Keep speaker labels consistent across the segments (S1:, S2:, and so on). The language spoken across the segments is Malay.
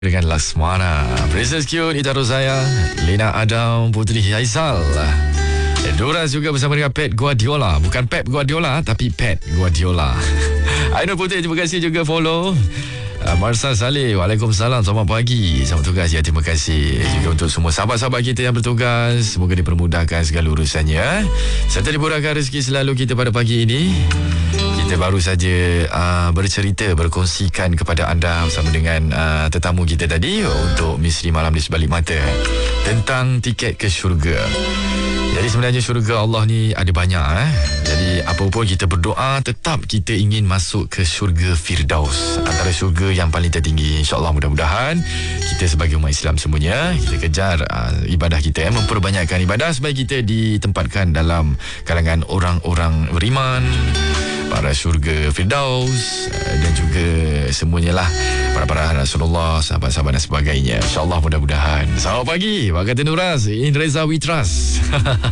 S1: Dengan Laksmana, Princess Cute, Ita Rozaya, Lina Adam, Putri Haizal, Duras juga bersama dengan Pep Guardiola. Bukan Pep Guardiola, tapi Pep Guardiola. Ainul Putih, terima kasih juga follow. Marsa Saleh, Waalaikumsalam, selamat pagi, selamat tugas ya, terima kasih juga untuk semua sahabat-sahabat kita yang bertugas. Semoga dipermudahkan segala urusannya serta dimurahkan rezeki selalu kita pada pagi ini. Kita baru saja bercerita, berkongsikan kepada anda bersama dengan tetamu kita tadi untuk misteri malam di sebalik mata tentang tiket ke syurga. Jadi sebenarnya syurga Allah ni ada banyak. Jadi apapun kita berdoa, tetap kita ingin masuk ke syurga Firdaus, antara syurga yang paling tertinggi. InsyaAllah mudah-mudahan kita sebagai umat Islam semuanya, kita kejar ibadah kita, memperbanyakkan ibadah supaya kita ditempatkan dalam kalangan orang-orang beriman, para syurga Firdaus, dan juga semuanya lah, para Rasulullah, sahabat-sahabat dan sebagainya. InsyaAllah mudah-mudahan. Selamat pagi, Pak kata Nuraz, In Reza We Trust.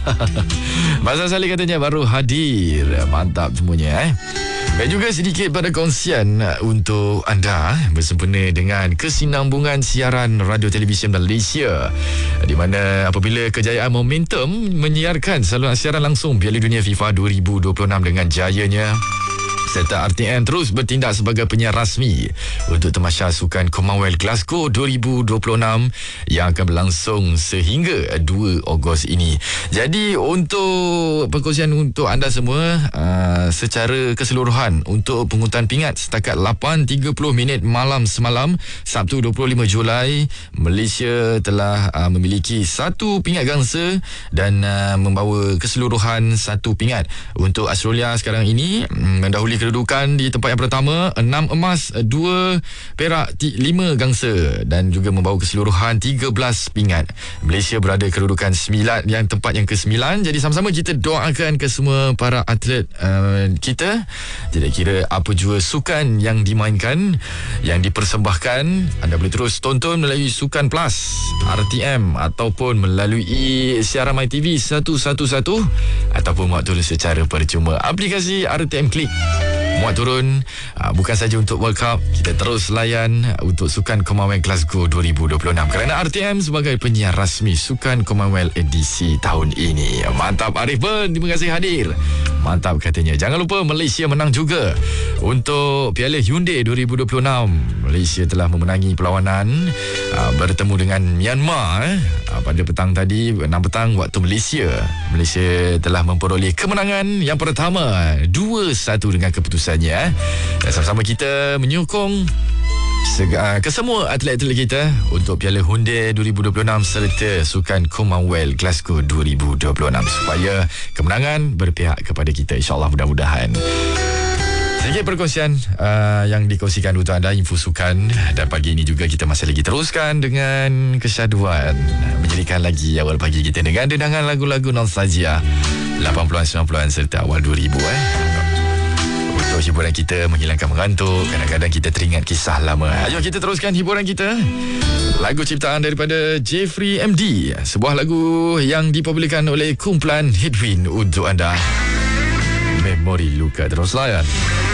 S1: Masa Salih katanya baru hadir. Mantap semuanya. Dan juga sedikit pada kongsian untuk anda bersempena dengan kesinambungan siaran radio televisyen Malaysia, di mana apabila kejayaan Momentum menyiarkan saluran siaran langsung Piala Dunia FIFA 2026 dengan jayanya, serta RTM terus bertindak sebagai penyiar rasmi untuk Tamasya Sukan Commonwealth Glasgow 2026 yang akan berlangsung sehingga 2 Ogos ini. Jadi untuk perkongsian untuk anda semua, secara keseluruhan untuk pengungutan pingat setakat 8.30 malam semalam Sabtu 25 Julai, Malaysia telah memiliki 1 pingat gangsa dan membawa keseluruhan 1 pingat. Untuk Australia sekarang ini mendahului kedudukan di tempat yang pertama, 6 emas, 2 perak, 5 gangsa, dan juga membawa keseluruhan 13 pingat. Malaysia berada kedudukan 9, yang tempat yang ke-9. Jadi sama-sama kita doakan ke semua para atlet kita. Tidak kira apa jua sukan yang dimainkan, yang dipersembahkan, anda boleh terus tonton melalui Sukan Plus RTM ataupun melalui siaran MyTV 111 ataupun muat turun secara percuma aplikasi RTM Klik. Muat turun bukan saja untuk World Cup, kita terus layan untuk Sukan Commonwealth Glasgow 2026 kerana RTM sebagai penyiar rasmi Sukan Commonwealth edisi tahun ini. Mantap Arif Ben, terima kasih hadir. Mantap katanya. Jangan lupa Malaysia menang juga untuk Piala Hyundai 2026. Malaysia telah memenangi perlawanan bertemu dengan Myanmar pada petang tadi, 6 petang waktu Malaysia. Malaysia telah memperoleh kemenangan yang pertama 2-1 dengan keputusannya. Dan sama-sama kita menyokong ke semua atlet-atlet kita untuk Piala Hyundai 2026 serta Sukan Commonwealth Glasgow 2026 supaya kemenangan berpihak kepada kita, insyaAllah mudah-mudahan. Sedikit perkongsian yang dikongsikan untuk anda, info sukan. Dan pagi ini juga kita masih lagi teruskan dengan kesyaduan, menjadikan lagi awal pagi kita dengan dendangan lagu-lagu nostalgia 80-an, 90-an serta awal 2000 untuk hiburan kita, menghilangkan mengantuk. Kadang-kadang kita teringat kisah lama. Ayo kita teruskan hiburan kita. Lagu ciptaan daripada Jeffrey MD, sebuah lagu yang dipopularkan oleh kumpulan Headwind untuk anda. Memori luka, terus layan.